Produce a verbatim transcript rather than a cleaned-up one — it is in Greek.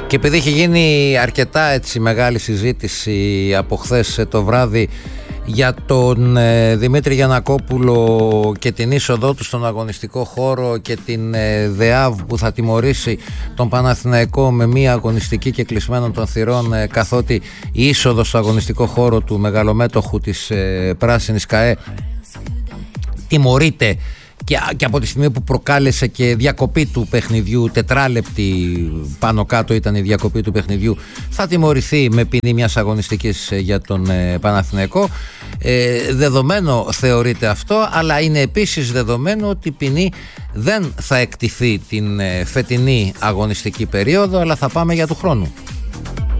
Και επειδή έχει γίνει αρκετά έτσι μεγάλη συζήτηση από χθες το βράδυ για τον ε, Δημήτρη Γιαννακόπουλο και την είσοδό του στον αγωνιστικό χώρο και την ε, ΔΕΑΒ που θα τιμωρήσει τον Παναθηναϊκό με μία αγωνιστική και κλεισμένων των θυρών, ε, καθότι η είσοδος στο αγωνιστικό χώρο του μεγαλομέτωχου της ε, Πράσινης ΚΑΕ τιμωρείται και, και από τη στιγμή που προκάλεσε και διακοπή του παιχνιδιού, τετράλεπτη πάνω κάτω ήταν η διακοπή του παιχνιδιού, θα τιμωρηθεί με ποινή μιας αγωνιστικής για τον ε, Παναθηναϊκό. Ε, δεδομένο θεωρείται αυτό, αλλά είναι επίσης δεδομένο ότι η ποινή δεν θα εκτιθεί την ε, φετινή αγωνιστική περίοδο, αλλά θα πάμε για του χρόνου.